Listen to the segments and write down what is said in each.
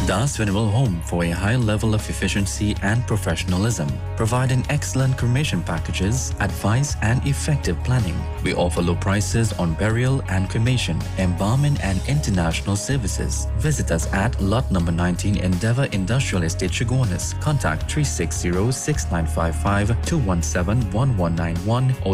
Das Funeral Home for a high level of efficiency and professionalism, providing excellent cremation packages, advice and effective planning. We offer low prices on burial and cremation, embalming and international services. Visit us at lot number 19 Endeavour Industrial Estate, Chaguanas. Contact 360-6955, 217-1191 or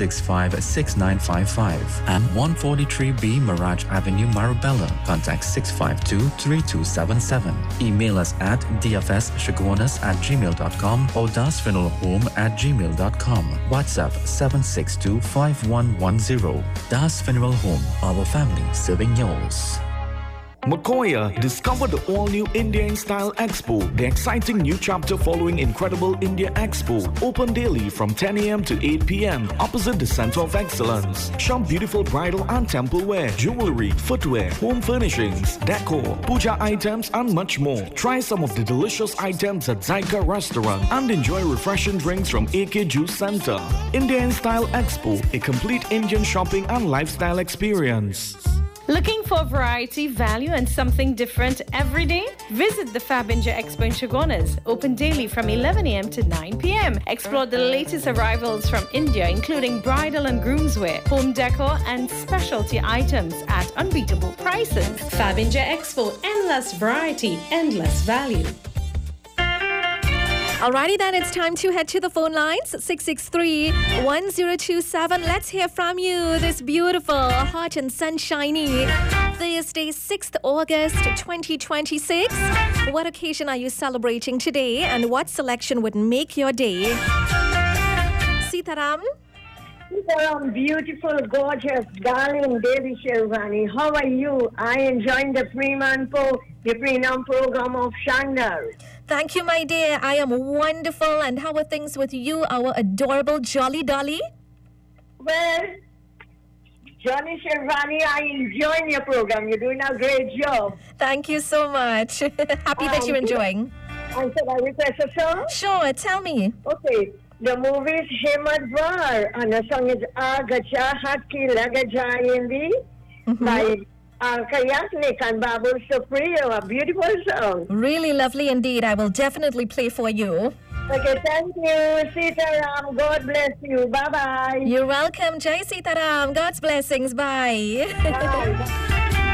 665-6955 and 143B Mirage Avenue, Marabella. Contact 652-3277. Email us at dfschaguanas@gmail.com or dasfuneralhome@gmail.com. WhatsApp 762-5110. Das Funeral Home, our family serving yours. Makoya, discover the all-new India in Style Expo, the exciting new chapter following Incredible India Expo, open daily from 10 a.m. to 8 p.m. opposite the Center of Excellence. Shop beautiful bridal and temple wear, jewelry, footwear, home furnishings, decor, puja items and much more. Try some of the delicious items at Zyka Restaurant and enjoy refreshing drinks from AK Juice Center. India in Style Expo, a complete Indian shopping and lifestyle experience. Looking for variety, value, and something different every day? Visit the Fabinja Expo in Chaguanas, open daily from 11 a.m. to 9 p.m. Explore the latest arrivals from India, including bridal and groomswear, home decor, and specialty items at unbeatable prices. Fabinja Expo, endless variety, endless value. Alrighty then, it's time to head to the phone lines. 663-1027. Let's hear from you this beautiful, hot and sunshiny Thursday, 6th August 2026. What occasion are you celebrating today and what selection would make your day? Sitaram? Sitaram, beautiful, gorgeous, darling Devi Shervani. How are you? I enjoying the pre-nam program of Shandar. Thank you, my dear. I am wonderful. And how are things with you, our adorable Jolly Dolly? Well, Johnny Shervani, I enjoying your program. You're doing a great job. Thank you so much. Happy that you're enjoying. And should I request a song? Sure, tell me. Okay. The movie is Hemad Var, and the song is Agacha Hatki Lagajayindi by Kayasnik and Babul Supriyo. A beautiful song. Really lovely indeed. I will definitely play for you. Okay, thank you, Sitaram. God bless you. Bye-bye. You're welcome, Jai Sitaram. God's blessings. Bye. Bye.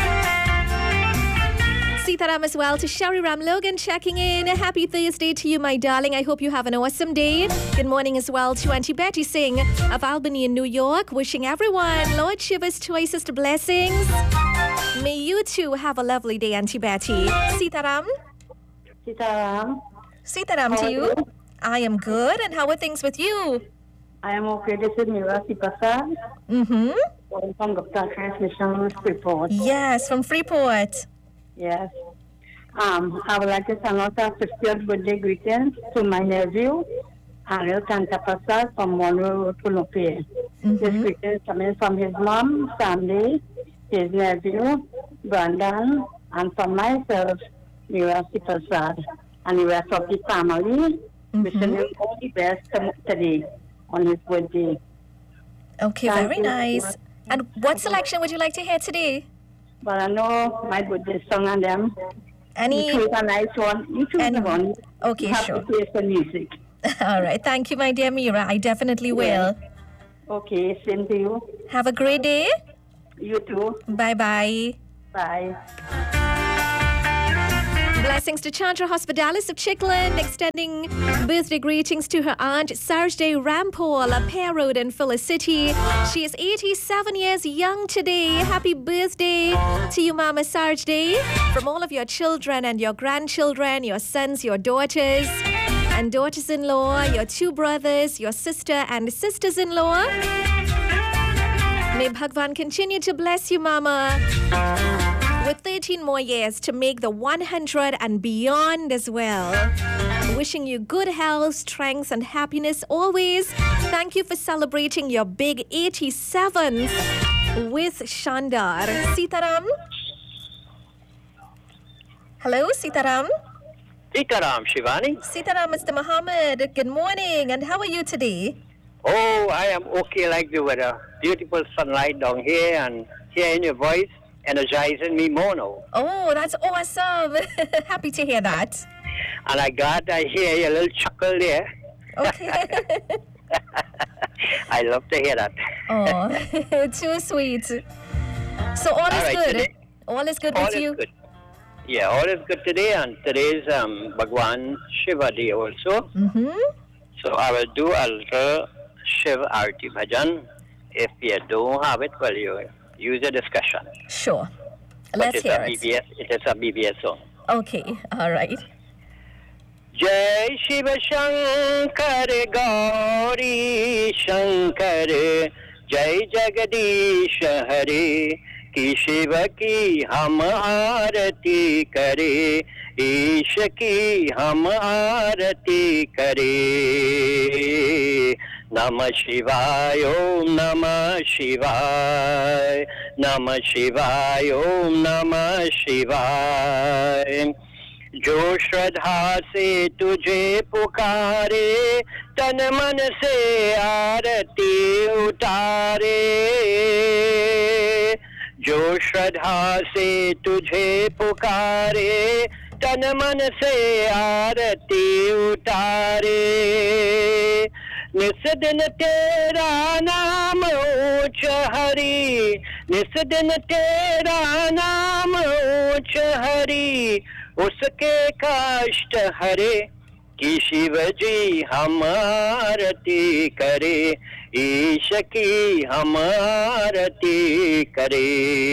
Sitaram as well to Sherry Ram Logan checking in. Happy Thursday to you, my darling. I hope you have an awesome day. Good morning as well to Auntie Betty Singh of Albany in New York. Wishing everyone Lord Shiva's choicest blessings. May you too have a lovely day, Auntie Betty. Sitaram? Sitaram. Sitaram to you. I am good. And how are things with you? I am okay. This is Mira Sipasad. From Gupta Transmission, Freeport. Yes, from Freeport. Yes. I would like to send out a 50th birthday greetings to my nephew, Anil Kantapasad from Monroe, Punope. This greetings coming from his mom, Sandy, his nephew, Brandon, and from myself, Mira Sipasad, and the rest of the family. Wishing him all the best today on his birthday. Okay, very nice. And what selection would you like to hear today? But I know my birthday song and them. Any? You choose a nice one. You choose one. Okay, you have sure. to play some music. All right. Thank you, my dear Mira. I definitely will. Okay, same to you. Have a great day. You too. Bye-bye. Bye. Blessings to Chandra Hospitalis of Chickland, extending birthday greetings to her aunt Sarjday Rampol of Pear Road in Felicity. She is 87 years young today. Happy birthday to you, Mama Sarjday. From all of your children and your grandchildren, your sons, your daughters, and daughters-in-law, your two brothers, your sister and sisters-in-law. May Bhagwan continue to bless you, Mama, with 13 more years to make the 100 and beyond as well. Wishing you good health, strength, and happiness always. Thank you for celebrating your big 87th with Shandar. Sitaram? Hello, Sitaram? Sitaram, Shivani. Sitaram, Mr. Muhammad. Good morning, and how are you today? Oh, I am okay like the weather. Beautiful sunlight down here and hearing your voice energizing me more now. Oh, that's awesome. Happy to hear that. And I glad I hear your little chuckle there. Okay. I love to hear that. Oh, too sweet. So all is right, good. today- All is good All with is you. good. Yeah, all is good today, and today's Bhagwan Shiva Day also. Mm-hmm. So I will do a little Shiva Arti Bhajan. If you don't have it, well, you use a discussion. Sure. But Let's it's hear a it. BBS, it is a BBS song. Okay. All right. जय शिव शंकर गौरी शंकर जय जगदीश हरे कि शिव की हम आरती करे ईश की हम आरती करे नमः शिवाय ओम नमः शिवाय नमः शिवाय ओम नमः शिवाय जो श्रद्धा से तुझे पुकारे तन मन से आरती उतारे जो श्रद्धा से तुझे पुकारे तन मन से आरती उतारे निस दिन तेरा नाम ऊंच हरि निस दिन तेरा नाम ऊंच हरि उसके कष्ट हरे कि शिव जी हम आरती करे ईश की हम आरती करे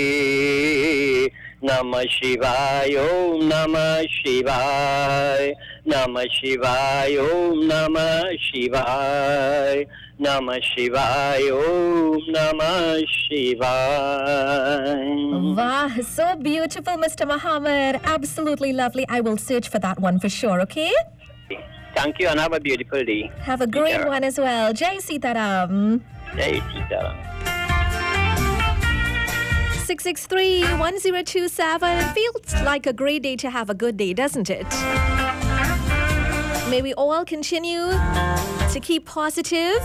नमः शिवाय ओम नमः शिवाय नमः शिवाय ओम नमः शिवाय नमः शिवाय ओम नमः शिवाय Wow, so beautiful, Mr. Muhammad. Absolutely lovely. I will search for that one for sure, okay? Thank you and have a beautiful day. Have a great Sitaram. one as well. Jai Sitaram. Jai Sitaram. 663-1027. Feels like a great day to have a good day, doesn't it? May we all continue to keep positive.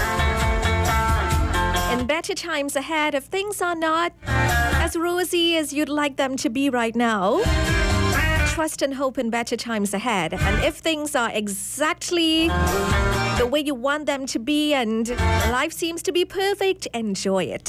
In better times ahead, if things are not as rosy as you'd like them to be right now, trust and hope in better times ahead. And if things are exactly the way you want them to be and life seems to be perfect, enjoy it.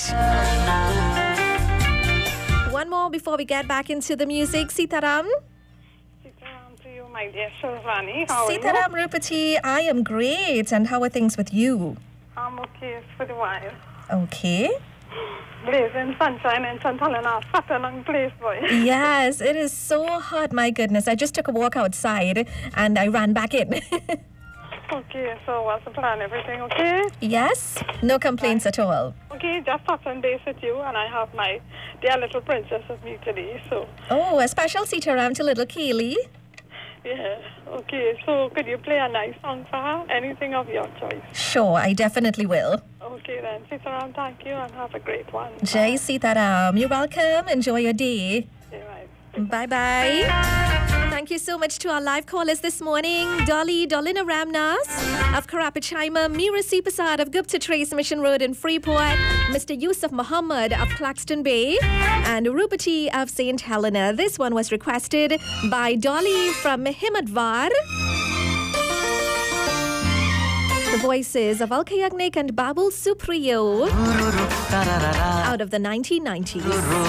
One more before we get back into the music. Sitaram. Sitaram to you, my dear Shirvani. How are Sitaram Rupati, I am great. And how are things with you? you? I'm okay for the while. Okay. Blazing sunshine in St. Helena, fat along place, boy. Yes, it is so hot. My goodness. I just took a walk outside and I ran back in. Okay, so what's the plan? Everything okay? Yes, no complaints at all. Okay, just touching base with you, and I have my dear little princess with me today, so Oh, a special Sitaram to little Keely. yeah. Okay, so could you play a nice song for her? Anything of your choice. Sure, I definitely will. Okay then, Sitaram, thank you, and have a great one. Jai Sitaram, you're welcome. Enjoy your day. Okay, bye. Bye-bye. Thank you so much to our live callers this morning. Dolina Ramnas of Karapachaima, Meera C. Prasad of Gupta Trace Mission Road in Freeport, Mr. Yusuf Muhammad of Claxton Bay, and Rupati of St. Helena. This one was requested by Dolly from Himadwar. The voices of Alka Yagnik and Babul Supriyo out of the 1990s.